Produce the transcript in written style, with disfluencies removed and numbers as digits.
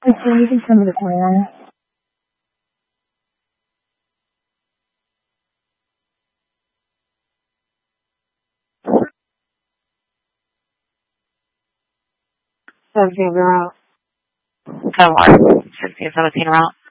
Okay, you can send me the 29. So, 0. So what? 16, 17 route.